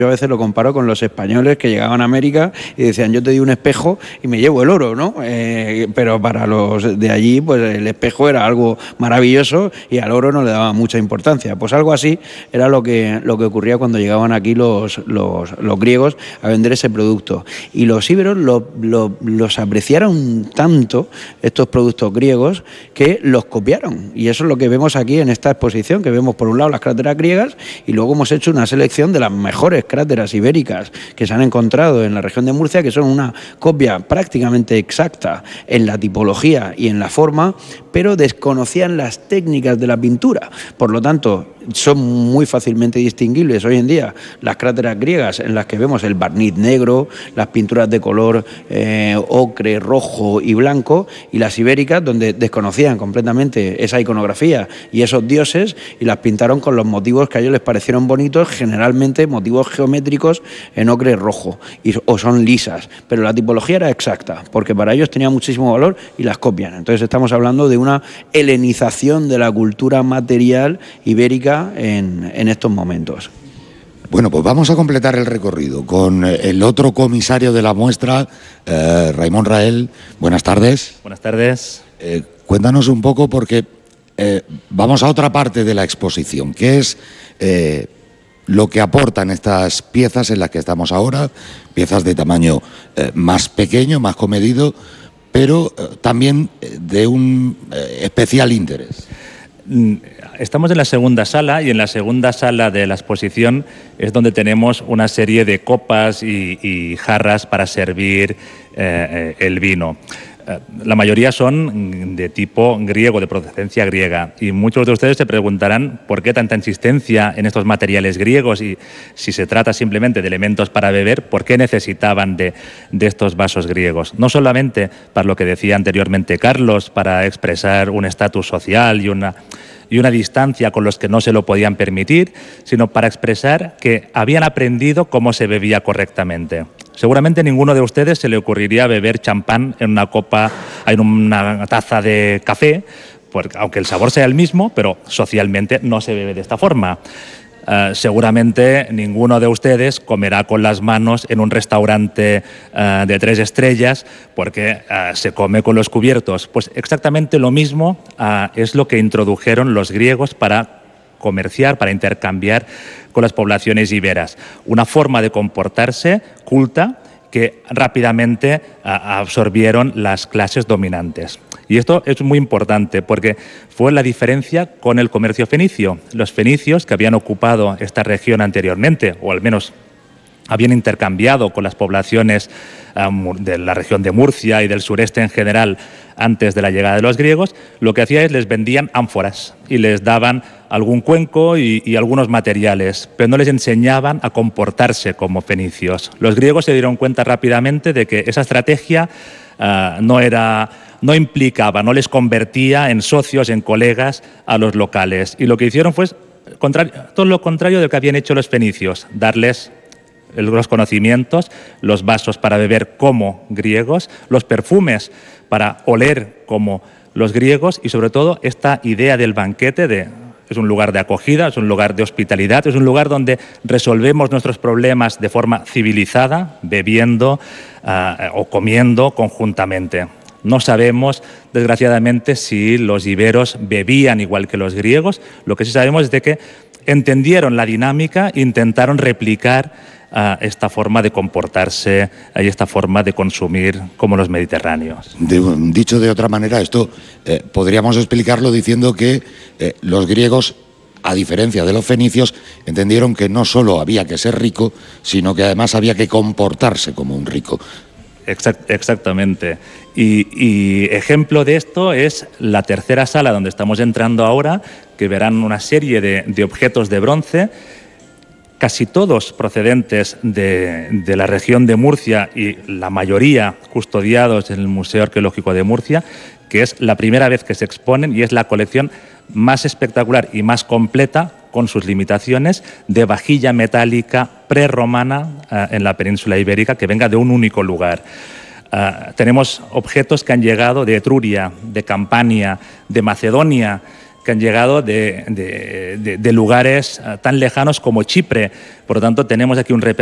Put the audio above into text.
Yo a veces lo comparo con los españoles que llegaban a América y decían, yo te di un espejo y me llevo el oro, ¿no? Pero para los de allí, pues el espejo era algo maravilloso y al oro no le daba mucha importancia. Pues algo así era lo que ocurría cuando llegaban aquí los griegos a vender ese producto. Y los íberos los apreciaron tanto, estos productos griegos, que los copiaron. Y eso es lo que vemos aquí en esta exposición, que vemos por un lado las cráteras griegas y luego hemos hecho una selección de las mejores cráteras ibéricas que se han encontrado en la región de Murcia, que son una copia prácticamente exacta en la tipología y en la forma, pero desconocían las técnicas de la pintura. Por lo tanto, son muy fácilmente distinguibles hoy en día las cráteras griegas, en las que vemos el barniz negro, las pinturas de color ocre, rojo y blanco, y las ibéricas, donde desconocían completamente esa iconografía y esos dioses, y las pintaron con los motivos que a ellos les parecieron bonitos, generalmente motivos geométricos en ocre rojo, o son lisas, pero la tipología era exacta, porque para ellos tenía muchísimo valor y las copian. Entonces estamos hablando de una helenización de la cultura material ibérica en estos momentos. Bueno, pues vamos a completar el recorrido con el otro comisario de la muestra, Raimon Rael. Buenas tardes. Buenas tardes. Cuéntanos un poco, porque vamos a otra parte de la exposición, que es lo que aportan estas piezas en las que estamos ahora, piezas de tamaño más pequeño, más comedido, pero también de un especial interés. Estamos en la segunda sala, y en la segunda sala de la exposición es donde tenemos una serie de copas y jarras para servir el vino. La mayoría son de tipo griego, de procedencia griega, y muchos de ustedes se preguntarán por qué tanta insistencia en estos materiales griegos, y si se trata simplemente de elementos para beber, ¿por qué necesitaban de estos vasos griegos? No solamente, para lo que decía anteriormente Carlos, para expresar un estatus social y una distancia con los que no se lo podían permitir, sino para expresar que habían aprendido cómo se bebía correctamente. Seguramente ninguno de ustedes se le ocurriría beber champán en una copa, en una taza de café, porque, aunque el sabor sea el mismo, pero socialmente no se bebe de esta forma. Seguramente ninguno de ustedes comerá con las manos en un restaurante de 3 estrellas porque se come con los cubiertos. Pues exactamente lo mismo es lo que introdujeron los griegos para comerciar, para intercambiar con las poblaciones iberas. Una forma de comportarse culta que rápidamente absorbieron las clases dominantes. Y esto es muy importante porque fue la diferencia con el comercio fenicio. Los fenicios, que habían ocupado esta región anteriormente, o al menos habían intercambiado con las poblaciones de la región de Murcia y del sureste en general antes de la llegada de los griegos, lo que hacían es les vendían ánforas y les daban algún cuenco y algunos materiales, pero no les enseñaban a comportarse como fenicios. Los griegos se dieron cuenta rápidamente de que esa estrategia no implicaba, no les convertía en socios, en colegas a los locales. Y lo que hicieron fue todo lo contrario de lo que habían hecho los fenicios, darles los conocimientos, los vasos para beber como griegos, los perfumes para oler como los griegos, y sobre todo esta idea del banquete es un lugar de acogida, es un lugar de hospitalidad, es un lugar donde resolvemos nuestros problemas de forma civilizada, bebiendo o comiendo conjuntamente. No sabemos, desgraciadamente, si los iberos bebían igual que los griegos. Lo que sí sabemos es de que entendieron la dinámica e intentaron replicar esta forma de comportarse y esta forma de consumir como los mediterráneos. Dicho de otra manera, esto podríamos explicarlo diciendo que los griegos, a diferencia de los fenicios, entendieron que no solo había que ser rico, sino que además había que comportarse como un rico. Exactamente. Y ejemplo de esto es la tercera sala donde estamos entrando ahora, que verán una serie de objetos de bronce, casi todos procedentes de la región de Murcia y la mayoría custodiados en el Museo Arqueológico de Murcia, que es la primera vez que se exponen y es la colección más espectacular y más completa, con sus limitaciones, de vajilla metálica prerromana en la península ibérica, que venga de un único lugar. Tenemos objetos que han llegado de Etruria, de Campania, de Macedonia, que han llegado de lugares tan lejanos como Chipre. Por lo tanto, tenemos aquí un